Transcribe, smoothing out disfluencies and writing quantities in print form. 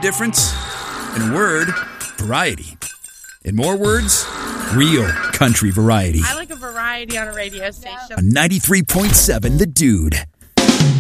difference? In a word, variety. In more words, real country variety. I like a variety on a radio station. On 93.7 The Dude.